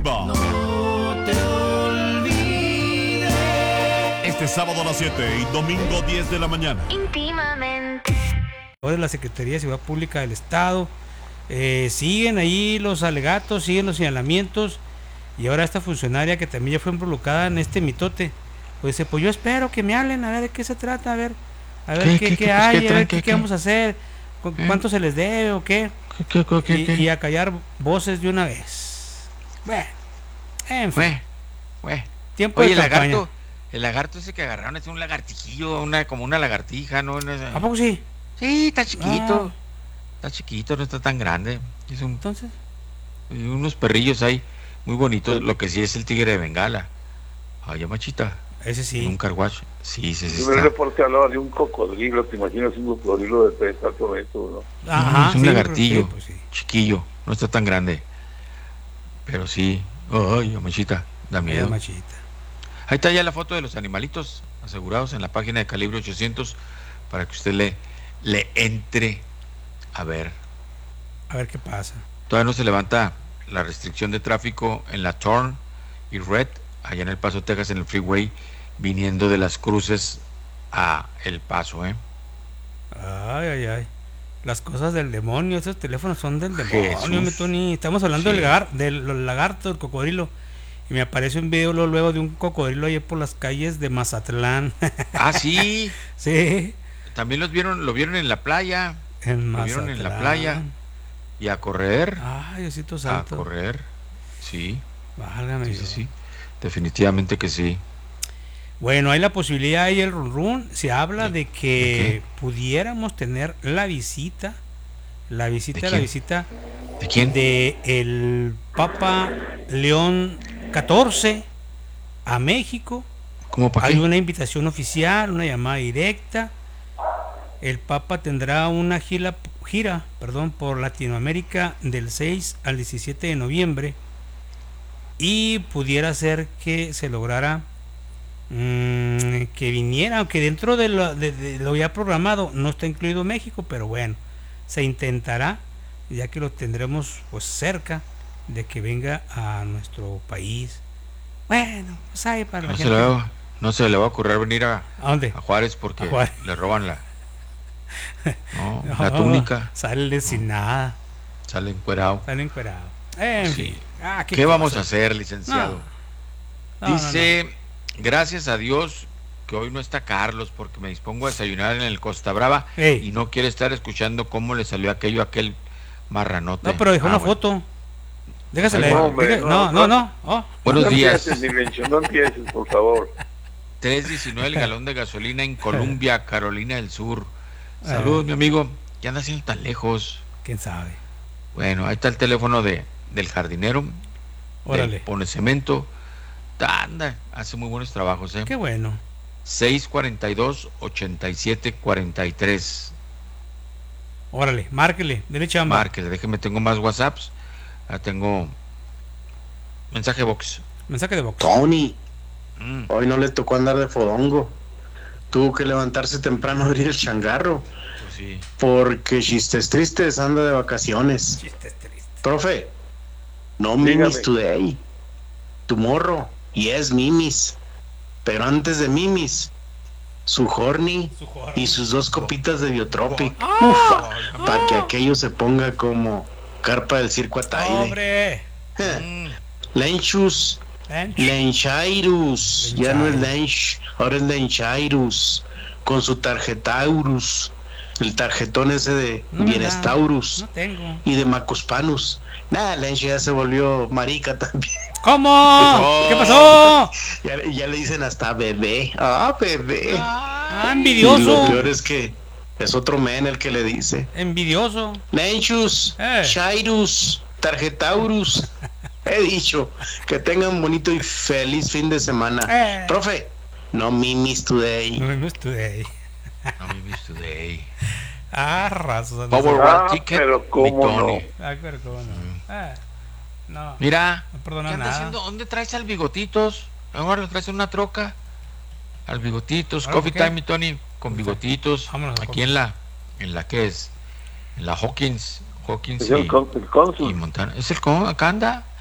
arriba. No te olvides. Este sábado a las 7 y domingo 10 de la mañana. Íntimamente. De la Secretaría de Seguridad Pública del Estado, siguen ahí los alegatos, siguen los señalamientos, y ahora esta funcionaria que también ya fue involucrada en este mitote, pues dice, pues yo espero que me hablen, a ver de qué se trata, a ver qué hay, a ver qué vamos a hacer, cuánto se les debe o qué, y a callar voces de una vez. Bueno, en fin. Tiempo Oye, de campaña. el lagarto ese que agarraron es un lagartijillo, como una lagartija, ¿no? ¿A poco sí? Sí, está chiquito. Está chiquito, no está tan grande. Entonces, Y unos perrillos ahí muy bonitos. Lo que sí es el tigre de Bengala. Ay, machita. ese sí. Un carwash. Sí, sí, sí. Yo me reporté hablaba de un cocodrilo. ¿Te imaginas un cocodrilo de 3 metros, no? Ajá, es un sí, lagartillo, sí, pues sí. chiquillo. No está tan grande. Pero sí. Ay, machita. Da miedo. Machita. Ahí está ya la foto de los animalitos asegurados en la página de Calibre 800 para que usted le entre a ver. A ver qué pasa. Todavía no se levanta la restricción de tráfico en la Thorn y Red, allá en El Paso, Texas, en el freeway, viniendo de Las Cruces a El Paso, Ay. Las cosas del demonio, esos teléfonos son del demonio, mi Tony. Estamos hablando Sí. del lagarto, del cocodrilo. Y me aparece un video luego de un cocodrilo ahí por las calles de Mazatlán. Ah, sí. Sí. También lo vieron en la playa. En Lo vieron Mazatlán. en la playa. Y a correr. Ay, Diosito santo. A correr. Sí. Válgame Dios. Sí. Definitivamente que sí. Bueno, hay la posibilidad ahí el run. Se habla de que ¿De qué? pudiéramos tener la visita. ¿De quién? De el Papa León XIV a México. ¿Cómo para Hay qué? una invitación oficial, una llamada directa. El Papa tendrá una gira por Latinoamérica del 6 al 17 de noviembre, y pudiera ser que se lograra que viniera, aunque dentro de lo ya programado no está incluido México, pero bueno, se intentará, ya que lo tendremos pues cerca de que venga a nuestro país. Bueno, pues ahí para la gente. No se le va a ocurrir venir ¿A dónde? a Juárez porque A Juárez. le roban la No, túnica. Sale sin nada, Sale encuerado. sale encuerado. En Sí. fin. ¿Qué vamos a hacer, licenciado? No, Dice, gracias a Dios que hoy no está Carlos porque me dispongo a desayunar en el Costa Brava Ey. y no quiere estar escuchando cómo le salió aquello a aquel marranote. No, pero dejó una bueno. foto. Déjasela. No, hombre, no. Oh. Buenos días. No empieces, por favor. 3.19 el galón de gasolina en Columbia, Carolina del Sur. Saludos, mi amigo. ¿Qué anda haciendo tan lejos? ¿Quién sabe? Bueno, ahí está el teléfono del jardinero. Órale. Pone cemento. Anda, hace muy buenos trabajos, Qué bueno. 642-8743. Órale, márquele, dele chamba. Márquele, déjeme, tengo más WhatsApps. Tengo mensaje box. Mensaje de box. Tony, hoy no le tocó andar de fodongo. Tuvo que levantarse temprano a abrir el changarro. Pues sí. Porque Chistes Tristes anda de vacaciones. Chistes tristes. Profe, no Dígame. mimis today. Tomorrow. Yes, mimis. Pero antes de mimis, su horny y sus 2 copitas de Biotropic. Ufa, para que aquello se ponga como carpa del circo Ataide. ¡Hombre! Lenchus. Lenchairus, ya no es Lench, ahora es Lenchairus, con su tarjetaurus, el tarjetón ese de Bienestaurus No tengo. y de Macuspanus. Lench ya se volvió marica también. ¿Cómo? ¿Qué pasó? Ya le dicen hasta bebé. Bebé. Y lo Envidioso. peor es que es otro men el que le dice. Envidioso. Lenchus, Chairus, Tarjetaurus. He dicho que tengan bonito y feliz fin de semana. Profe, no mimis today. No me today. No mimis today. Razón. Power Ticket. Pero cómo no. Pero cómo no. No. Mira, No perdona ¿qué anda nada. haciendo? ¿Dónde traes al Bigotitos? Ahora lo traes en una troca. Al Bigotitos. ¿Ahora Coffee por qué? Time, mi Tony. Con Bigotitos. Vámonos a Aquí en la ¿qué es? En la Hawkins Es el cónsul. y Montana. ¿Es el acá anda?